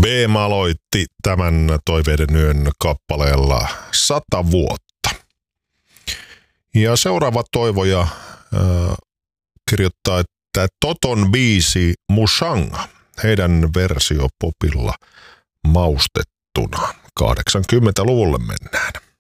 BM aloitti tämän Toiveiden yön kappaleella 100 vuotta. Ja seuraava toivoja kirjoittaa, että Toton biisi Mushanga, heidän versio popilla maustettuna. 80-luvulle mennään.